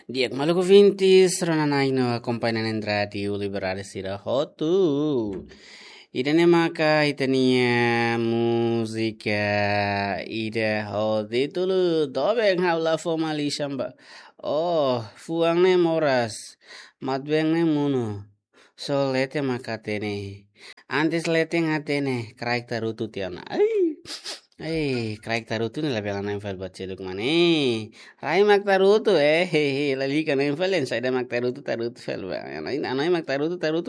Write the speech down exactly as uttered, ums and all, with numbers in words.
Diak maluku vintis ronanaino accompagnano di liberare sira hotu. Idene maka itania musica ide hodi tulu dobeng haula formali shamba. Oh, fuangne moras. Madbengne muno. So lete makatene. Antes lete ngatene kraik tarutu tiana. Ay. Ay, kraik tarutu nila bela na infal bacheluk mane. Rai mak tarutu eh hehe lali kana infal en saida mak tarutu tarutu fel ba. Anai anai mak tarutu tarutu